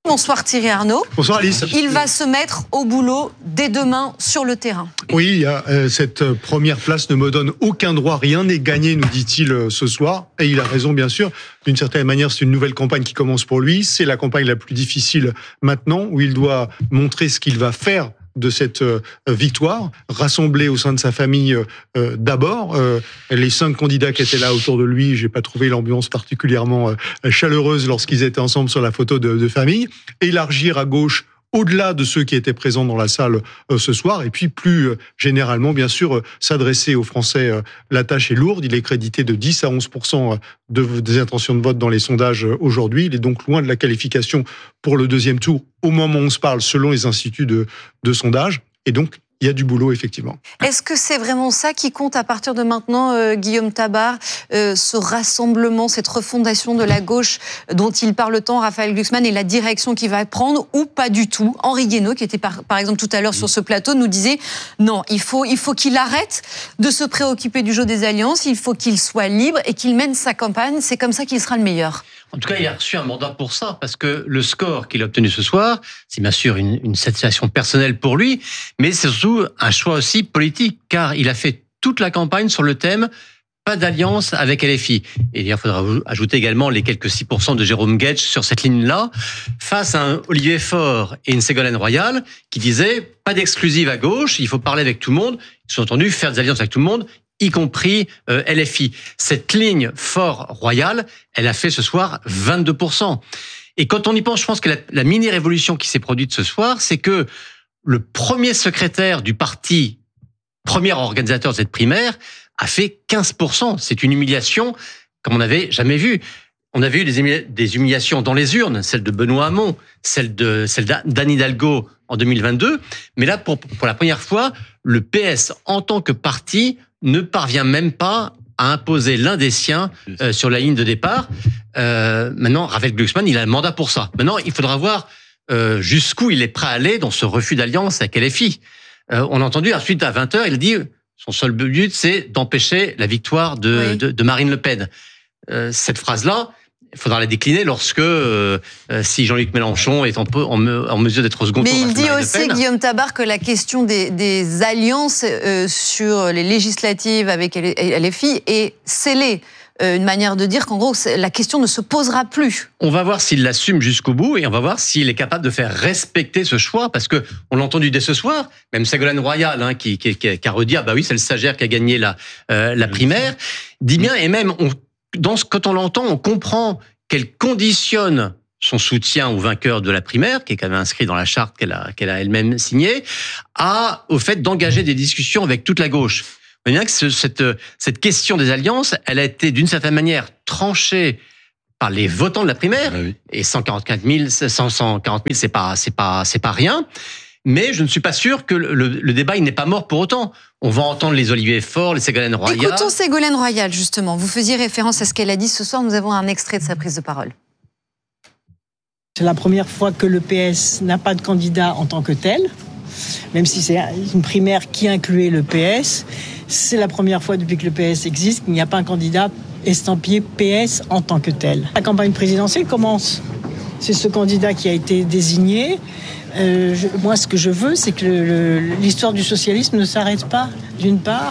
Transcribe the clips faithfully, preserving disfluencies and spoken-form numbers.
Bonsoir Thierry Arnaud. Bonsoir Alice. Il va se mettre au boulot dès demain sur le terrain. Oui, il y a, euh, cette première place ne me donne aucun droit, rien n'est gagné, nous dit-il euh, ce soir. Et il a raison, bien sûr. D'une certaine manière, c'est une nouvelle campagne qui commence pour lui. C'est la campagne la plus difficile maintenant, où il doit montrer ce qu'il va faire de cette euh, victoire, rassembler au sein de sa famille euh, d'abord euh, les cinq candidats qui étaient là autour de lui. J'ai pas trouvé l'ambiance particulièrement euh, chaleureuse lorsqu'ils étaient ensemble sur la photo de, de famille. Élargir à gauche au-delà de ceux qui étaient présents dans la salle euh, ce soir, et puis plus euh, généralement, bien sûr, euh, s'adresser aux Français. Euh, la tâche est lourde, il est crédité de dix à onze pour cent de, des intentions de vote dans les sondages euh, aujourd'hui. Il est donc loin de la qualification pour le deuxième tour au moment où on se parle, selon les instituts de, de sondage, et donc il y a du boulot, effectivement. Est-ce que c'est vraiment ça qui compte à partir de maintenant, euh, Guillaume Tabar, euh, ce rassemblement, cette refondation de la gauche dont il parle tant, Raphaël Glucksmann, et la direction qu'il va prendre, ou pas du tout? Henri Guénaud, qui était par, par exemple tout à l'heure sur ce plateau, nous disait non, il faut, il faut qu'il arrête de se préoccuper du jeu des alliances, il faut qu'il soit libre et qu'il mène sa campagne, c'est comme ça qu'il sera le meilleur. En tout cas, il a reçu un mandat pour ça, parce que le score qu'il a obtenu ce soir, c'est bien sûr une, une satisfaction personnelle pour lui, mais c'est surtout un choix aussi politique, car il a fait toute la campagne sur le thème « pas d'alliance avec L F I ». Et il faudra ajouter également les quelques six pour cent de Jérôme Guedj sur cette ligne-là, face à un Olivier Faure et une Ségolène Royal qui disaient « pas d'exclusive à gauche, il faut parler avec tout le monde ». Ils sont entendus faire des alliances avec tout le monde, y compris euh, L F I. Cette ligne Faure-Royal, elle a fait ce soir vingt-deux pour cent. Et quand on y pense, je pense que la, la mini-révolution qui s'est produite ce soir, c'est que le premier secrétaire du parti, premier organisateur de cette primaire, a fait quinze pour cent. C'est une humiliation comme on n'avait jamais vu. On avait eu des, humili- des humiliations dans les urnes, celle de Benoît Hamon, celle de celle d'Anne Hidalgo en deux mille vingt-deux. Mais là, pour, pour la première fois, le P S, en tant que parti, ne parvient même pas à imposer l'un des siens euh, sur la ligne de départ. Euh, maintenant, Raphaël Glucksmann, il a le mandat pour ça. Maintenant, il faudra voir euh, jusqu'où il est prêt à aller dans ce refus d'alliance avec L F I. Euh, on a entendu ensuite à vingt heures, il a dit son seul but, c'est d'empêcher la victoire de, oui. de, de Marine Le Pen. Euh, cette phrase-là, il faudra la décliner lorsque, euh, si Jean-Luc Mélenchon est en, peu, en, me, en mesure d'être au second tour. Mais il dit aussi, Guillaume Tabar, que la question des, des alliances euh, sur les législatives avec L F I est scellée. Euh, une manière de dire qu'en gros, la question ne se posera plus. On va voir s'il l'assume jusqu'au bout et on va voir s'il est capable de faire respecter ce choix, parce que on l'a entendu dès ce soir, même Ségolène Royal, hein, qui, qui, qui, qui a redit, ah bah oui, c'est le stagiaire qui a gagné la, euh, la primaire, dit bien, et même, on, dans ce, quand on l'entend, on comprend qu'elle conditionne son soutien au vainqueur de la primaire, qui est quand même inscrit dans la charte qu'elle a, qu'elle a elle-même signée, à, au fait d'engager des discussions avec toute la gauche. On voit bien que ce, cette, cette question des alliances, elle a été d'une certaine manière tranchée par les votants de la primaire. Ah oui. Et cent quarante-quatre mille, cent quarante mille, c'est pas, c'est pas, c'est pas rien. Mais je ne suis pas sûr que le, le, le débat il n'est pas mort pour autant. On va entendre les Olivier Faure, les Ségolène Royal. Écoutons Ségolène Royal, justement. Vous faisiez référence à ce qu'elle a dit ce soir. Nous avons un extrait de sa prise de parole. C'est la première fois que le P S n'a pas de candidat en tant que tel, même si c'est une primaire qui incluait le P S. C'est la première fois depuis que le P S existe qu'il n'y a pas un candidat estampillé P S en tant que tel. La campagne présidentielle commence. C'est ce candidat qui a été désigné. Euh, je, moi, ce que je veux, c'est que le, le, l'histoire du socialisme ne s'arrête pas, d'une part.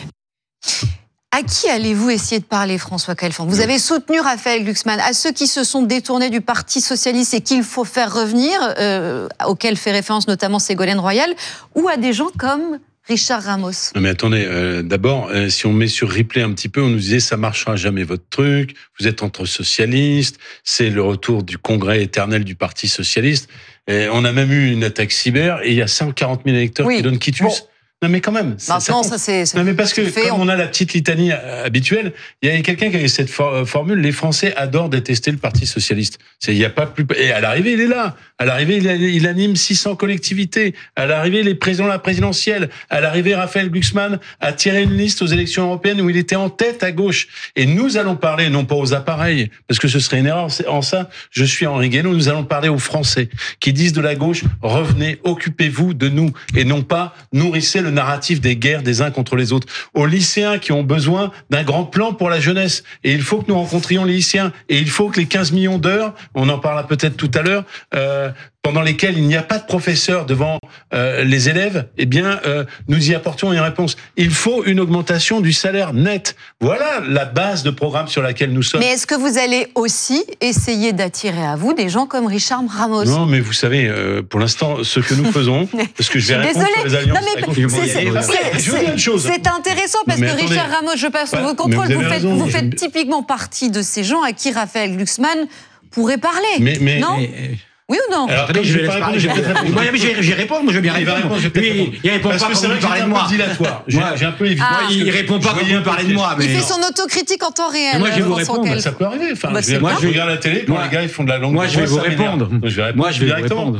À qui allez-vous essayer de parler, François Khalfan? Vous avez soutenu Raphaël Glucksmann. À ceux qui se sont détournés du Parti socialiste et qu'il faut faire revenir, euh, auxquels fait référence notamment Ségolène Royal, ou à des gens comme Richard Ramos? Non mais attendez, euh, d'abord, euh, si on met sur replay un petit peu, on nous disait ça marchera jamais votre truc, vous êtes entre socialistes, c'est le retour du congrès éternel du Parti socialiste. Et on a même eu une attaque cyber et il y a cent quarante mille électeurs oui. qui donnent quitus. Bon. Non mais quand même. Ça, Maintenant, ça, ça c'est. Non mais parce que fait, comme on... on a la petite litanie habituelle, il y a quelqu'un qui avait cette for- formule. Les Français adorent détester le Parti socialiste. C'est, il y a pas plus. Et à l'arrivée, il est là. À l'arrivée, il, il anime six cents collectivités. À l'arrivée, les présidents de la présidentielle. À l'arrivée, Raphaël Glucksmann a tiré une liste aux élections européennes où il était en tête à gauche. Et nous allons parler, non pas aux appareils, parce que ce serait une erreur en ça. Je suis Henri Guénaud. Nous allons parler aux Français qui disent de la gauche, revenez, occupez-vous de nous, et non pas nourrissez le le narratif des guerres des uns contre les autres, aux lycéens qui ont besoin d'un grand plan pour la jeunesse. Et il faut que nous rencontrions les lycéens. Et il faut que les quinze millions d'heures, on en parlera peut-être tout à l'heure, euh, pendant lesquelles il n'y a pas de professeur devant euh, les élèves, eh bien, euh, nous y apportions une réponse. Il faut une augmentation du salaire net. Voilà la base de programme sur laquelle nous sommes. Mais est-ce que vous allez aussi essayer d'attirer à vous des gens comme Richard Ramos? Non, mais vous savez, euh, pour l'instant, ce que nous faisons, parce que je vais je répondre sur les alliances... Non, mais c'est intéressant parce que attendez, Richard Ramos, je passe sur vos contrôles, vous, vous faites, raison, vous faites typiquement partie de ces gens à qui Raphaël Glucksmann pourrait parler. Mais, mais, non mais, oui ou non? Alors, attendez, je vais pas répondre. Je vais répondre, moi je vais bien répondre. répondre je vais lui, il répond parce pas que quand vous parlez de moi. J'ai j'ai un peu évité. Ah. Il répond pas quand vous parlez de moi. Il fait son autocritique en temps réel. Moi je vais vous répondre. Ça peut arriver. Enfin, bah, je, moi, je regarde la télé quand moi, les gars ils font de la langue. Moi je vais vous répondre. Je vais répondre. Moi je vais vous répondre.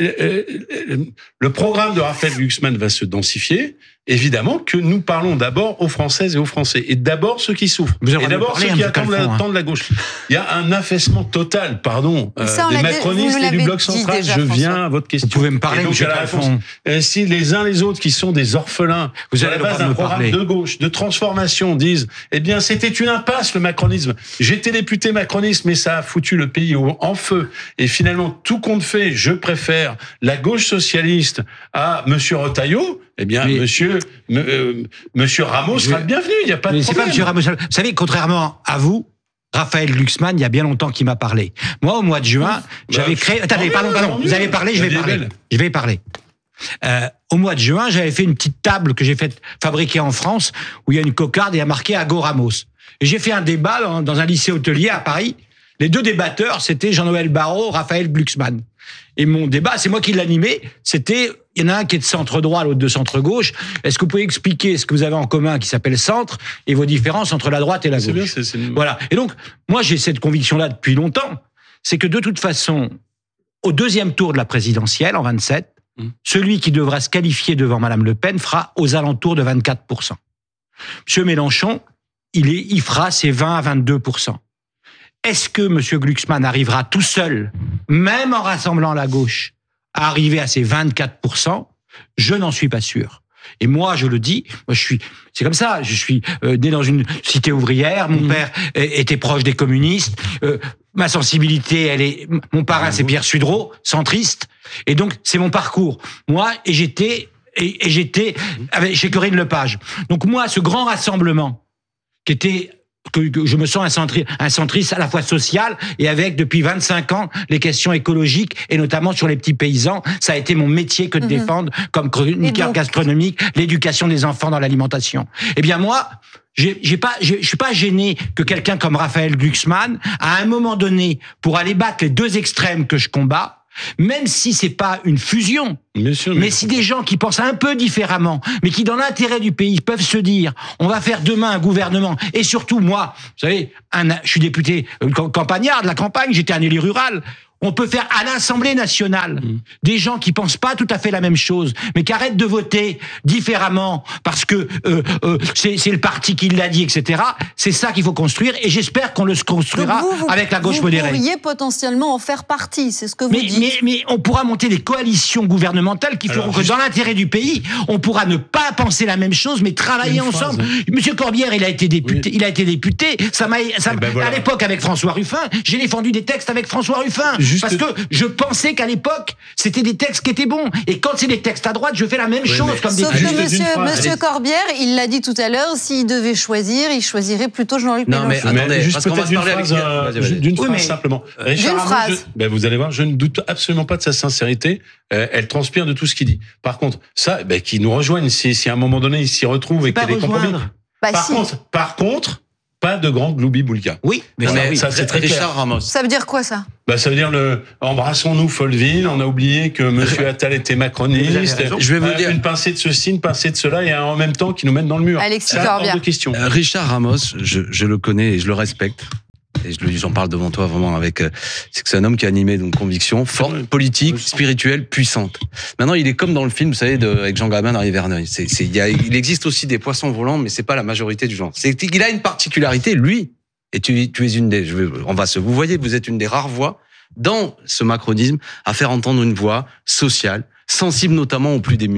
Le programme de Raphaël Glucksmann va se densifier. Évidemment que nous parlons d'abord aux Françaises et aux Français, et d'abord ceux qui souffrent, et d'abord ceux qui attendent la, hein. de la gauche. Il y a un affaissement total, pardon, euh, ça, des macronistes et du bloc central. Déjà, je François. viens à votre question. Vous pouvez me parler, donc, monsieur la réponse, euh, si les uns les autres qui sont des orphelins, vous sur la base d'un programme parler. de gauche, de transformation, disent, eh bien, c'était une impasse, le macronisme. J'étais député macroniste, mais ça a foutu le pays en feu. Et finalement, tout compte fait, je préfère la gauche socialiste à monsieur Retailleau. Eh bien, mais, monsieur, euh, monsieur Ramos je, sera le bienvenu, il n'y a pas de problème. C'est pas monsieur Ramos. Vous savez, contrairement à vous, Raphaël Glucksmann, il y a bien longtemps qu'il m'a parlé. Moi, au mois de juin, bah, j'avais créé... Attendez, pardon, pardon, vous avez parlé, je vais parler. Je vais parler. Euh, au mois de juin, j'avais fait une petite table que j'ai faite fabriquer en France, où il y a une cocarde et il y a marqué Ago Ramos. Et j'ai fait un débat dans, dans un lycée hôtelier à Paris. Les deux débatteurs, c'était Jean-Noël Barrot, Raphaël Glucksmann. Et mon débat, c'est moi qui l'animais, c'était, il y en a un qui est de centre-droit, l'autre de centre-gauche. Est-ce que vous pouvez expliquer ce que vous avez en commun qui s'appelle centre et vos différences entre la droite et la gauche? C'est bien, c'est, c'est une... Voilà. Et donc, moi, j'ai cette conviction-là depuis longtemps, c'est que de toute façon, au deuxième tour de la présidentielle, en vingt-sept, mmh. celui qui devra se qualifier devant Madame Le Pen fera aux alentours de vingt-quatre pour cent. Monsieur Mélenchon, il, est, il fera ses vingt à vingt-deux pour cent. Est-ce que M. Glucksmann arrivera tout seul, même en rassemblant la gauche, à arriver à ces vingt-quatre pour cent? Je n'en suis pas sûr. Et moi, je le dis, moi, je suis, c'est comme ça. Je suis euh, né dans une cité ouvrière. Mon mmh. père était proche des communistes. Euh, ma sensibilité, elle est. Mon parrain, c'est Pierre Sudreau, centriste. Et donc, c'est mon parcours. Moi, et j'étais, et, et j'étais avec, chez Corinne Lepage. Donc moi, ce grand rassemblement qui était que, que je me sens un, centri, un centriste à la fois social et avec, depuis vingt-cinq ans, les questions écologiques et notamment sur les petits paysans. Ça a été mon métier que de mmh. défendre comme chroniqueur donc... gastronomique l'éducation des enfants dans l'alimentation. Eh bien moi, j'ai, j'ai pas, j'ai, je suis pas gêné que quelqu'un comme Raphaël Glucksmann, à un moment donné, pour aller battre les deux extrêmes que je combats, même si c'est pas une fusion, Monsieur, mais, mais si des gens qui pensent un peu différemment, mais qui dans l'intérêt du pays peuvent se dire, on va faire demain un gouvernement, et surtout moi, vous savez, un, je suis député campagnard de la campagne, j'étais un élu rural. On peut faire à l'Assemblée nationale mmh. des gens qui pensent pas tout à fait la même chose, mais qui arrêtent de voter différemment parce que euh, euh, c'est, c'est le parti qui l'a dit, et cetera. C'est ça qu'il faut construire, et j'espère qu'on le construira vous, vous, avec la gauche vous modérée. Vous pourriez potentiellement en faire partie, c'est ce que vous mais, dites. Mais, mais on pourra monter des coalitions gouvernementales qui feront Alors, que juste... dans l'intérêt du pays, on pourra ne pas penser la même chose, mais travailler Une ensemble. Phrase. Monsieur Corbière, il a été député. Oui. Il a été député. Ça m'a, ça, ben voilà. À l'époque, avec François Ruffin, j'ai défendu des textes avec François Ruffin. Juste... Parce que je pensais qu'à l'époque, c'était des textes qui étaient bons. Et quand c'est des textes à droite, je fais la même oui, chose comme des Sauf que monsieur, monsieur Corbière, il l'a dit tout à l'heure, s'il devait choisir, il choisirait plutôt Jean-Luc Mélenchon. Non, mais attendez, juste peut-être d'une phrase, euh, d'une oui, phrase mais... simplement. Richard d'une phrase. Je, ben vous allez voir, je ne doute absolument pas de sa sincérité. Euh, elle transpire de tout ce qu'il dit. Par contre, ça, ben, qu'il nous rejoigne si, si à un moment donné, il s'y retrouve et qu'il y a des compromis. Bah, par si. contre, par contre, pas de grand gloubi-boulga. Oui, mais ça, oui. ça c'est très Richard clair. Ramos. Ça veut dire quoi, ça? Bah, ça veut dire le embrassons-nous Folleville. On a oublié que Monsieur Attal était macroniste. Je vais vous euh, dire une pincée de ceci, une pincée de cela, et en même temps qui nous mène dans le mur. Alexis Corbière. De question. Euh, Richard Ramos, je, je le connais et je le respecte. Et je, j'en parle devant toi vraiment avec, euh, c'est que c'est un homme qui a animé une conviction forte, politique, spirituelle, puissante. Maintenant, il est comme dans le film, vous savez, de, avec Jean Gabin dans Verneuil. C'est, c'est, il, y a, il existe aussi des poissons volants, mais c'est pas la majorité du genre. C'est qu'il a une particularité, lui, et tu, tu es une des, je veux, on va se, vous voyez, vous êtes une des rares voix dans ce macronisme à faire entendre une voix sociale, sensible notamment aux plus démunis.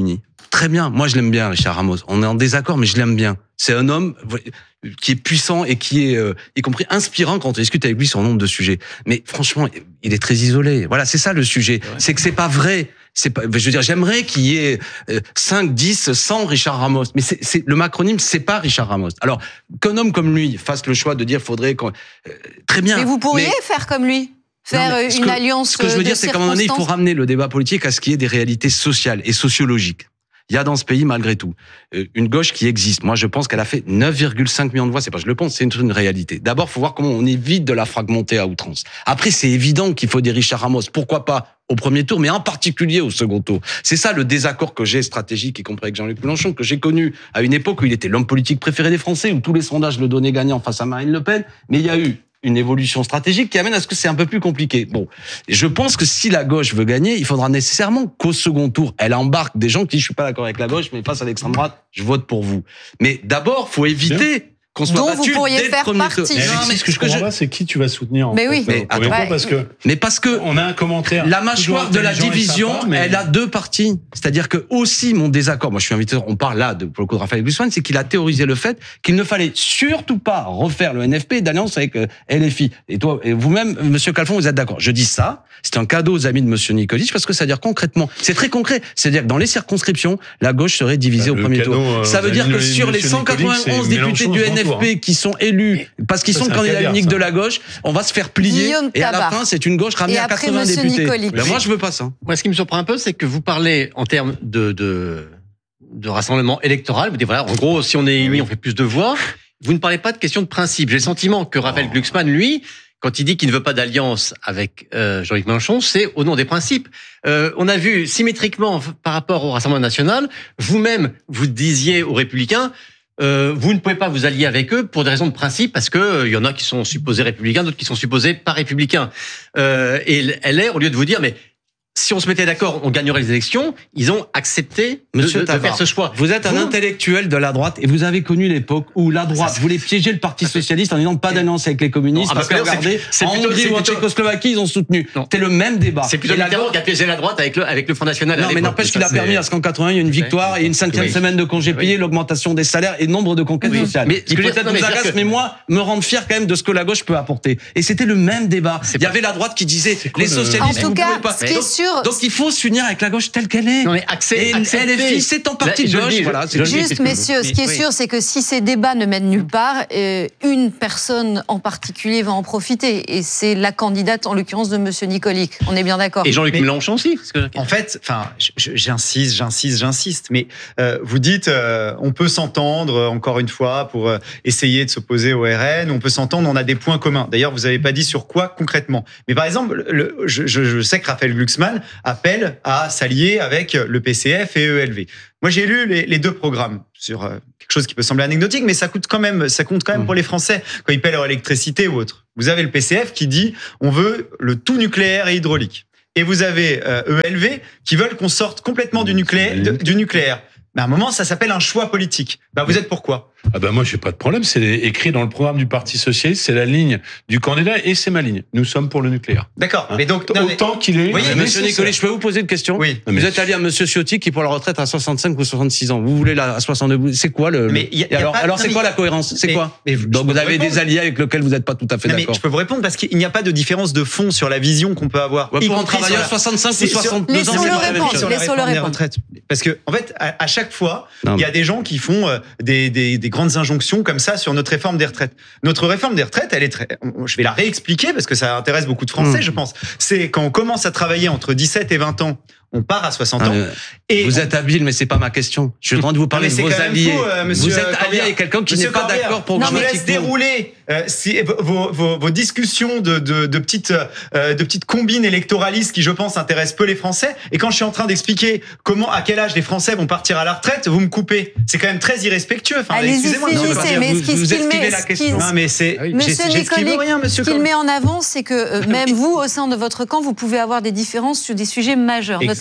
très bien. Moi, je l'aime bien, Richard Ramos. On est en désaccord, mais je l'aime bien. C'est un homme qui est puissant et qui est, euh, y compris inspirant quand on discute avec lui sur un nombre de sujets. Mais franchement, il est très isolé. Voilà, c'est ça le sujet. C'est que c'est pas vrai. C'est pas, je veux dire, j'aimerais qu'il y ait cinq, dix, cent Richard Ramos. Mais c'est, c'est, le macronyme, c'est pas Richard Ramos. Alors, qu'un homme comme lui fasse le choix de dire, faudrait qu'on, euh, très bien. Mais vous pourriez mais... faire comme lui. Faire Non, une que, alliance. Ce que je veux dire, c'est qu'à un moment donné, il faut ramener le débat politique à ce qui est des réalités sociales et sociologiques. Il y a dans ce pays, malgré tout, une gauche qui existe. Moi, je pense qu'elle a fait neuf virgule cinq millions de voix. C'est pas je le pense, c'est une, une réalité. D'abord, faut voir comment on évite de la fragmenter à outrance. Après, c'est évident qu'il faut des Richard Ramos. Pourquoi pas au premier tour, mais en particulier au second tour. C'est ça le désaccord que j'ai stratégique, y compris avec Jean-Luc Mélenchon, que j'ai connu à une époque où il était l'homme politique préféré des Français, où tous les sondages le donnaient gagnant face à Marine Le Pen. Mais il y a eu une évolution stratégique qui amène à ce que c'est un peu plus compliqué. Bon, je pense que si la gauche veut gagner, il faudra nécessairement qu'au second tour, elle embarque des gens qui disent je suis pas d'accord avec la gauche, mais face à l'extrême droite, je vote pour vous. Mais d'abord, faut éviter qu'on soit dont battu vous pourriez dès le faire premier partie. tour. Mais Non, Alexis, mais ce que je comprends pas, c'est qui tu vas soutenir. En Mais fait, oui. au Mais premier attends, tour, parce que Mais parce que on a un commentaire. la mâchoire de la toujours division, intelligent et sympa, mais- elle a deux parties. C'est-à-dire que aussi mon désaccord, moi je suis invité, on parle là de, pour le coup de Raphaël Glucksmann, c'est qu'il a théorisé le fait qu'il ne fallait surtout pas refaire le N F P d'alliance avec euh, L F I. Et toi, et vous-même, Monsieur Calfon, vous êtes d'accord. Je dis ça, c'est un cadeau aux amis de Monsieur Nikolic parce que ça veut dire concrètement, c'est très concret. C'est-à-dire que dans les circonscriptions, la gauche serait divisée Bah, au le premier cadeau, tour. euh, Ça veut aux dire amis que de sur les Monsieur cent Nikolic, quatre-vingt-onze c'est députés Mélenchon du au second N F tour, P qui sont élus parce qu'ils Ça, sont c'est un candidats caviar, uniques ça. de la gauche, on va se faire plier Guillaume et à la Tabar. fin, c'est une gauche ramenée Et à après, quatre-vingts Monsieur députés. Nicolic. Ben, moi, je veux pas ça. Moi, ce qui me surprend un peu, c'est que vous parlez en termes de, de, de rassemblement électoral. Vous dites, voilà, en gros, si on est unis, on fait plus de voix. Vous ne parlez pas de question de principe. J'ai le sentiment que Raphaël Glucksmann, lui, quand il dit qu'il ne veut pas d'alliance avec euh, Jean-Luc Mélenchon, c'est au nom des principes. Euh, on a vu symétriquement par rapport au Rassemblement national, vous-même, vous disiez aux Républicains, euh, vous ne pouvez pas vous allier avec eux pour des raisons de principe, parce que euh, il y en a qui sont supposés républicains, d'autres qui sont supposés pas républicains. Euh, et L R, au lieu de vous dire, mais si on se mettait d'accord, on gagnerait les élections, ils ont accepté de, Monsieur de, de Tabar, faire ce choix. Vous êtes un Vous- intellectuel de la droite et vous avez connu l'époque où la droite voulait piéger le Parti socialiste en disant pas d'alliance avec les communistes Non, parce que ah, bah, regardez, c'est- c'est en plutôt- Hongrie c'est ou en plutôt- Tchécoslovaquie, ils ont soutenu. Non. C'était le même débat. C'est plutôt Et la Mitterrand gauche- qui a piégé la droite avec le, avec le Front National. à Non, mais l'époque. n'empêche qu'il a Ça, permis c'est- à ce qu'en quatre-vingt, il y ait une victoire et une cinquième Oui. semaine de congé Oui. payé, l'augmentation des salaires et le nombre de conquêtes Oui. sociales. Mais ce Qui que je- peut-être non, mais vous je veux dire agace, que- mais moi, me rendre fier quand même de ce que la gauche peut apporter. Et c'était le même débat. C'est Il y pas- avait la droite qui disait, quoi les le- socialistes, En tout vous cas, pouvez pas. ce qui est Donc- sûr, Donc il faut s'unir avec la gauche telle qu'elle est. Non, mais accès, Et accepter. L F I, c'est en partie Là, de je le gauche, dis, je- voilà, c'est je le dis, Juste, parce que- messieurs, ce qui est Oui. sûr, c'est que si ces débats ne mènent nulle part, euh, une personne en particulier va en profiter. Et c'est la candidate, en l'occurrence, de Monsieur Nicolic. On est bien d'accord. Et Jean-Luc Mais- Mélenchon aussi. parce que- En fait, enfin, je- je- j'insiste, j'insiste, j'insiste, mais euh, vous dites, euh, on peut s'entendre euh, encore une fois pour euh, essayer de s'opposer au R N. On peut s'entendre, on a des points communs. D'ailleurs, vous n'avez pas dit sur quoi concrètement. Mais par exemple, le, je, je, je sais que Raphaël Glucksmann appelle à s'allier avec le P C F et E L V. Moi, j'ai lu les, les deux programmes sur euh, quelque chose qui peut sembler anecdotique, mais ça coûte quand même, ça compte quand même pour les Français quand ils paient leur électricité ou autre. Vous avez le P C F qui dit, on veut le tout nucléaire et hydraulique. Et vous avez euh, E L V qui veulent qu'on sorte complètement du nucléaire. de- du nucléaire. Mais à un moment, ça s'appelle un choix politique. Ben, vous êtes pour quoi? Ah ben moi j'ai pas de problème, c'est écrit dans le programme du Parti socialiste, c'est la ligne du candidat et c'est ma ligne. Nous sommes pour le nucléaire. D'accord. Hein. Mais donc, non, mais- Autant qu'il est. voyez, Mais Monsieur nécessaire. Nicolic, je peux vous poser une question? Oui. Non, mais- Vous êtes allié à Monsieur Ciotti qui pour la retraite à soixante-cinq ou soixante-six ans. Vous voulez la à soixante-deux. C'est quoi le? Mais y a- Et y a alors, pas- alors non, c'est mais- quoi la cohérence? C'est mais- quoi? mais je Donc peux vous avez répondre. des alliés avec lesquels vous n'êtes pas tout à fait Non, mais d'accord. je peux vous répondre parce qu'il n'y a pas de différence de fond sur la vision qu'on peut avoir. Ouais, y pour un compris sur travailleur la- soixante-cinq ou c'est sur- soixante-deux ans, Laissons-le c'est pas la même répondre. chose. sur la Laissons-le réforme des répondre. retraites. Parce que, en fait, à, à chaque fois, Non, il y a des gens qui font euh, des, des, des grandes injonctions comme ça sur notre réforme des retraites. Notre réforme des retraites, elle est très. Je vais la réexpliquer parce que ça intéresse beaucoup de Français, Mm. je pense. C'est quand on commence à travailler entre dix-sept et vingt ans, on part à soixante Ah, ans. mais Et vous on- êtes habile, mais c'est pas ma question. Je suis en train de vous parler mais de c'est vos quand même alliés. faux, euh, monsieur vous êtes allié Corbière. avec quelqu'un qui Monsieur n'est pas Corbière, d'accord je vous laisse programmatiquement. dérouler euh, si, vos, vos, vos discussions de, de, de, petites, euh, de petites combines électoralistes qui, je pense, intéressent peu les Français. Et quand je suis en train d'expliquer comment, à quel âge les Français vont partir à la retraite, vous me coupez. C'est quand même très irrespectueux. Enfin, Allez-y, excusez-moi, monsieur finissez, Corbière. mais vous- ce qui- vous ce qu'il esquivez met- la ce qui- question. Non, mais c'est. Ah oui. Monsieur j'ai- j'esquive Nicolic, rien, monsieur ce qu'il Corbière. met en avant, c'est que euh, même vous, au sein de votre camp, vous pouvez avoir des différences sur des sujets majeurs, Exact.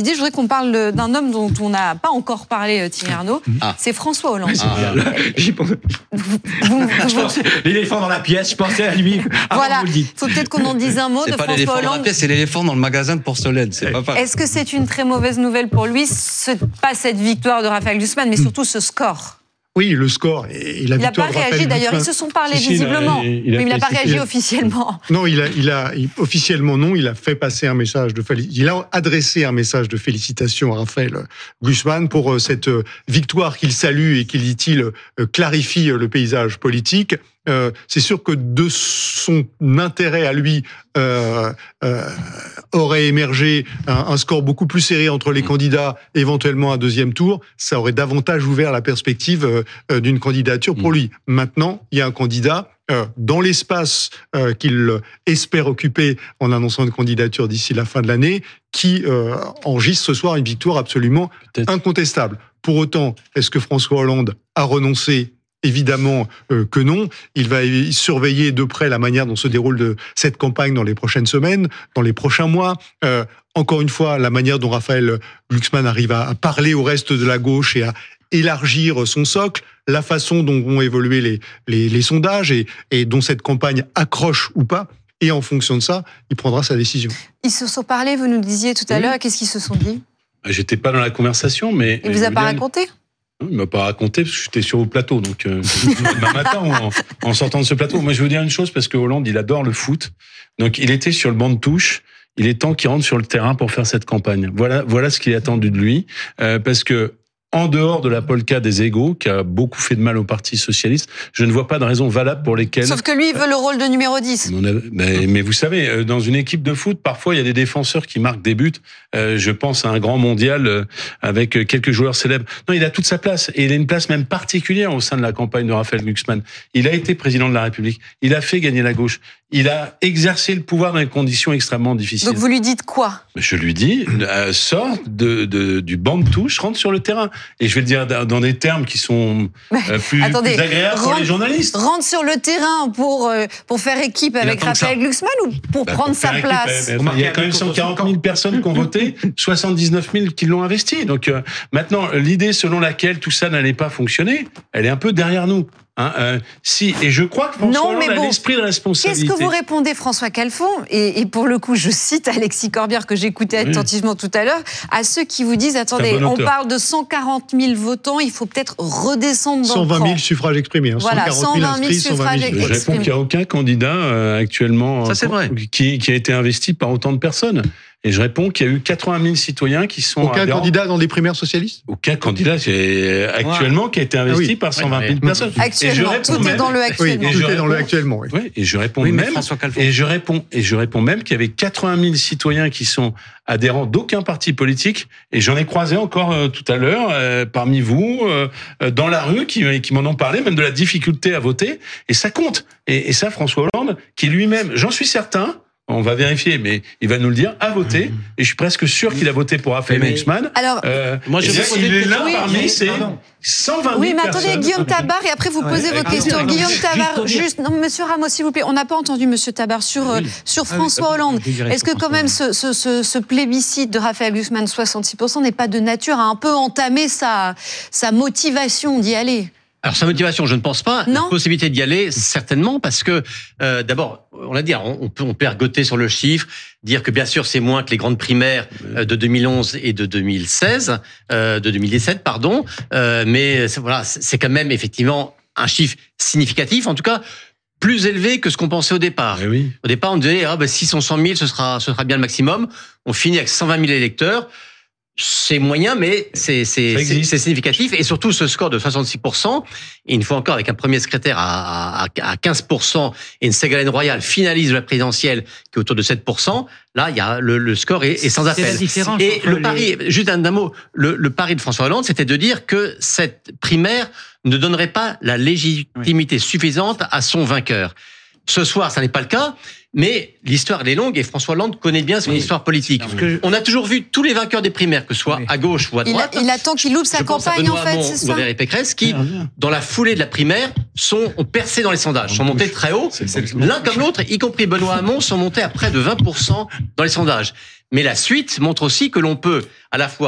idées. Je voudrais qu'on parle d'un homme dont on n'a pas encore parlé, Thierry Arnaud, Ah. c'est François Hollande. Ah. J'y pense- Vous- Je vous- pensais- L'éléphant dans la pièce, je pensais à lui. avant Voilà, que vous le dites. il faut peut-être qu'on en dise un mot C'est de pas François l'éléphant dans la Hollande. pièce, c'est l'éléphant dans le magasin de porcelaine. C'est pas pareil. Est-ce que c'est une très mauvaise nouvelle pour lui, ce, pas cette victoire de Raphaël Glucksmann, mais surtout ce score? Oui, le score et la Il n'a victoire pas de Raphaël réagi d'ailleurs, ils Glucksmann. se sont parlé Si, si, il a- visiblement, il a mais il n'a fait- pas réagi il a- officiellement. Non, il a, il a, il- officiellement non, il a fait passer un message de féli- il a adressé un message de félicitations à Raphaël Glucksmann pour euh, cette euh, victoire qu'il salue et qui, dit-il, euh, clarifie euh, le paysage politique. Euh, c'est sûr que de son intérêt à lui euh, euh, aurait émergé un, un score beaucoup plus serré entre les candidats, éventuellement un deuxième tour. Ça aurait davantage ouvert la perspective euh, euh, d'une candidature pour lui. Maintenant, il y a un candidat euh, dans l'espace euh, qu'il espère occuper en annonçant une candidature d'ici la fin de l'année, qui euh, enregistre ce soir une victoire absolument Peut-être. incontestable. Pour autant, est-ce que François Hollande a renoncé ? Évidemment euh, que non. Il va y surveiller de près la manière dont se déroule de cette campagne dans les prochaines semaines, dans les prochains mois. Euh, encore une fois, la manière dont Raphaël Glucksmann arrive à, à parler au reste de la gauche et à élargir son socle, la façon dont vont évoluer les, les, les sondages et, et dont cette campagne accroche ou pas. Et en fonction de ça, il prendra sa décision. Ils se sont parlé, vous nous disiez tout à Oui. l'heure, qu'est-ce qu'ils se sont dit? J'étais pas dans la conversation, mais. Il vous a pas Julian- raconté? Non, il m'a pas raconté parce que j'étais sur le plateau, donc euh, demain matin en, en sortant de ce plateau. Moi, je veux vous dire une chose parce que Hollande, il adore le foot, donc il était sur le banc de touche. Il est temps qu'il rentre sur le terrain pour faire cette campagne. Voilà, voilà ce qui est attendu de lui, euh, parce que en dehors de la polka des égaux, qui a beaucoup fait de mal au Parti socialiste, je ne vois pas de raison valable pour lesquelles. Sauf que lui, il veut le rôle de numéro dix. On a- mais, mais vous savez, euh, dans une équipe de foot, parfois il y a des défenseurs qui marquent des buts. Euh, je pense à un grand mondial euh, avec euh, quelques joueurs célèbres. Non, il a toute sa place et il a une place même particulière au sein de la campagne de Raphaël Glucksmann. Il a été président de la République. Il a fait gagner la gauche. Il a exercé le pouvoir dans des conditions extrêmement difficiles. Donc vous lui dites quoi? Je lui dis, euh, sors de, de, du banc de touche, rentre sur le terrain. Et je vais le dire dans dans des termes qui sont euh, plus, Attendez, plus agréables pour rentre- les journalistes. Rentre sur le terrain pour, euh, pour faire équipe avec attend que ça. Raphaël Glucksmann ou pour Bah, prendre pour faire sa équipe, place? eh, ben, il y a quand même cent quarante mille personnes qui ont voté, soixante-dix-neuf mille qui l'ont investi. Donc euh, maintenant, l'idée selon laquelle tout ça n'allait pas fonctionner, elle est un peu derrière nous. Hein, euh, si, et je crois que François Non, Hollande mais bon, a l'esprit de responsabilité. Qu'est-ce que vous répondez, François Calfon, et, et pour le coup, je cite Alexis Corbière, que j'écoutais Oui. attentivement tout à l'heure, à ceux qui vous disent, attendez, bon on auteur. parle de cent quarante mille votants, il faut peut-être redescendre dans cent vingt le mille cran. suffrages exprimés. Hein. Voilà, cent quarante mille cent vingt mille inscrits, cent vingt mille suffrages Je réponds exprimés. qu'il n'y a aucun candidat euh, actuellement Ça, c'est vrai. Qui, qui a été investi par autant de personnes. Et je réponds qu'il y a eu quatre-vingt mille citoyens qui sont Aucun adhérents. candidat dans des primaires socialistes? Aucun candidat c'est actuellement qui a été investi Ah oui. par cent vingt mille Ouais. personnes. Actuellement, Et je réponds tout est même- dans le Oui, actuellement. Et tout je est dans le réponds- actuellement. Oui. Ouais, et je réponds Oui, mais même, François Calfon. et je réponds, et je réponds même qu'il y avait quatre-vingt mille citoyens qui sont adhérents d'aucun parti politique, et j'en ai croisé encore euh, tout à l'heure euh, parmi vous euh, euh, dans la rue qui, qui m'en ont parlé, même de la difficulté à voter, et ça compte. Et, et ça, François Hollande, qui lui-même, j'en suis certain. On va vérifier, mais il va nous le dire, a voté, et je suis presque sûr qu'il a voté pour Raphaël Mais- Glucksmann. Alors, Euh, Moi, je et vais là, poser il une est là question. parmi Oui, ces pardon. cent vingt mille oui, mais attendez, personnes. Guillaume Tabar, et après vous Ouais, posez vos avec questions. plaisir. Guillaume Juste Tabar, pour dire- juste, non, Monsieur Ramos, s'il vous plaît, on n'a pas entendu Monsieur Tabar sur, euh, sur François Ah oui, Hollande. je dirais Est-ce que sur quand François même ce, ce, ce, ce plébiscite de Raphaël Glucksmann, soixante-six pour cent, n'est pas de nature à un peu entamer sa, sa motivation d'y aller? Alors sa motivation, je ne pense pas. Non. La possibilité d'y aller, certainement, parce que euh, d'abord, on l'a dit, on, on peut on peut ergoter sur le chiffre, dire que bien sûr c'est moins que les grandes primaires euh, de deux mille onze et de deux mille seize, euh, de deux mille dix-sept, pardon, euh, mais c'est- voilà, c'est c'est quand même effectivement un chiffre significatif, en tout cas plus élevé que ce qu'on pensait au départ. Eh oui. Au départ, on disait ah ben six cents, cent mille, ce sera ce sera bien le maximum. On finit avec cent vingt mille électeurs. C'est moyen, mais c'est c'est Ça c'est existe. c'est significatif. Et surtout, ce score de soixante-six pour cent, et une fois encore, avec un premier secrétaire à, à, à quinze pour cent et une Ségolène Royal finaliste de la présidentielle qui est autour de sept pour cent, là, il y a le, le score est, est sans C'est la appel. différence Et entre le les- pari, juste un, un mot, le, le pari de François Hollande, c'était de dire que cette primaire ne donnerait pas la légitimité suffisante à son vainqueur. Ce soir, ça n'est pas le cas, mais l'histoire elle est longue et François Hollande connaît bien son Oui. histoire politique. Parce que- On a toujours vu tous les vainqueurs des primaires, que ce soit Oui. à gauche ou à Il, a- droite. il attend qu'il loupe sa Je pense à campagne, en Benoît fait, Hamon c'est ou ça? à Valérie Pécresse, qui, dans la foulée de la primaire, sont, ont percé dans les sondages, sont montés très haut. L'un comme l'autre, y compris Benoît Hamon, sont montés à près de vingt pour cent dans les sondages. Mais la suite montre aussi que l'on peut à la fois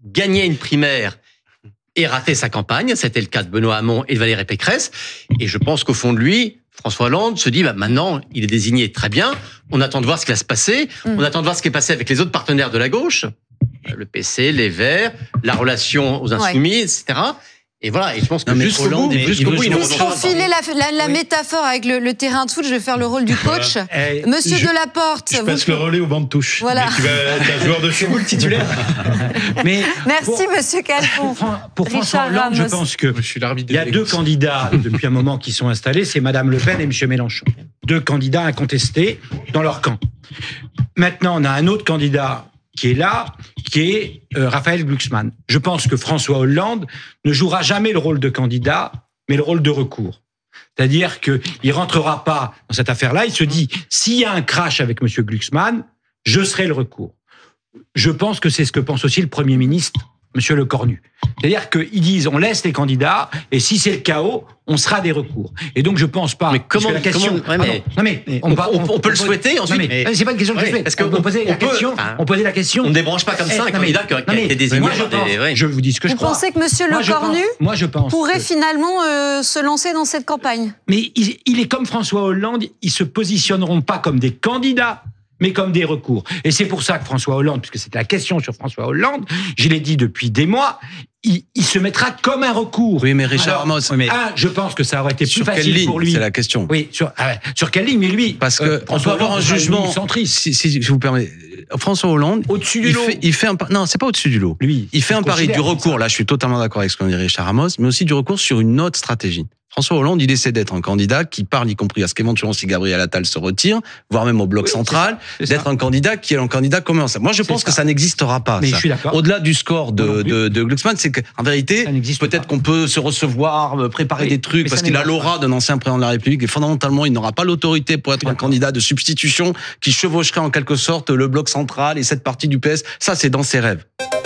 gagner une primaire et rater sa campagne. C'était le cas de Benoît Hamon et de Valérie Pécresse. Et je pense qu'au fond de lui, François Hollande se dit, bah, maintenant, il est désigné, très bien. On attend de voir ce qui va se passer. Mmh. On attend de voir ce qui est passé avec les autres partenaires de la gauche. Le P C, les Verts, la relation aux Insoumis, ouais. et cetera. Et voilà, et je pense que jusqu'au bout, jusqu'au bout, il Pour profiler la, la, la oui. métaphore avec le, le terrain de foot, je vais faire le rôle du coach. Voilà. Eh, Monsieur je, Delaporte. Je passe vous... le relais au banc de touche. Voilà. Mais tu vas être un joueur de foot le titulaire. Mais Merci, pour, Monsieur Calfon. Pour, pour François Hollande, je pense que je suis il y a deux candidats depuis un moment qui sont installés, c'est Madame Le Pen et Monsieur Mélenchon. Deux candidats incontestés dans leur camp. Maintenant, on a un autre candidat qui est là, qui est euh, Raphaël Glucksmann. Je pense que François Hollande ne jouera jamais le rôle de candidat, mais le rôle de recours. C'est-à-dire qu'il ne rentrera pas dans cette affaire-là, il se dit, s'il y a un crash avec M. Glucksmann, je serai le recours. Je pense que c'est ce que pense aussi le Premier ministre, M. Lecornu. C'est-à-dire qu'ils disent, on laisse les candidats, et si c'est le chaos, on sera des recours. Et donc, je pense pas. Mais comment, la question, comment, ouais, mais, non, mais on, on, on, on, on peut le souhaiter ensuite. Non, mais, mais, c'est pas une question que ouais, je fais. Parce qu'on on posait la peut, question. Enfin, on posait la question. On ne débranche pas comme ça un candidat qui a été désigné. Moi, je, pense, des, ouais. je vous dis ce que vous je crois. Vous pensez que M. Lecornu moi, je pense pourrait que... finalement euh, se lancer dans cette campagne? Mais il, il est comme François Hollande, ils se positionneront pas comme des candidats, mais comme des recours. Et c'est pour ça que François Hollande, puisque c'était la question sur François Hollande, je l'ai dit depuis des mois, il, il se mettra comme un recours. Oui, mais Richard Amos... Oui, mais un, je pense que ça aurait été plus sur facile quelle ligne, pour lui. C'est la question. Oui, sur, ah, sur quelle ligne, mais lui... Parce que euh, on peut avoir un jugement... Si, si je vous permets... François Hollande... Au-dessus du il lot. Fait, il fait un... Non, c'est pas au-dessus du lot. Lui, il fait un pari du recours, là je suis totalement d'accord avec ce qu'on dit Richard Amos, mais aussi du recours sur une autre stratégie. François Hollande, il essaie d'être un candidat qui parle, y compris à ce qu'éventuellement si Gabriel Attal se retire, voire même au bloc oui, central, c'est ça, c'est d'être ça. un candidat qui est un candidat commun. Moi, je pense ça. que ça n'existera pas. Mais ça. Je suis d'accord. Au-delà du score de, de, de Glucksmann, c'est qu'en vérité, peut-être qu'on peut se recevoir, préparer oui, des trucs, parce qu'il a l'aura d'un ancien président de la République, et fondamentalement, il n'aura pas l'autorité pour être un candidat de substitution qui chevaucherait en quelque sorte le bloc central et cette partie du P S. Ça, c'est dans ses rêves.